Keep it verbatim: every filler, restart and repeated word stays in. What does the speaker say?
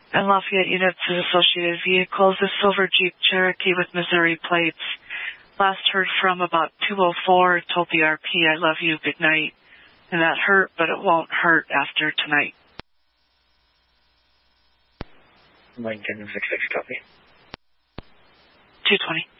And Lafayette Units is Associated Vehicles, a silver Jeep Cherokee with Missouri plates. Last heard from about two oh four, told the R P, I love you, good night. And that hurt, but it won't hurt after tonight. Lincoln six six, copy. two twenty.